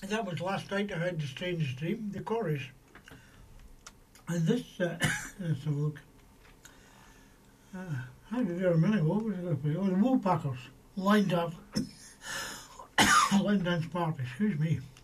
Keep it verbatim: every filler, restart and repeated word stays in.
That was last night. I had the strange dream, the chorus. And this, uh, let's have a look. Uh, how did I remember? What was it? Oh, the Woolpackers lined up, line dance party, excuse me.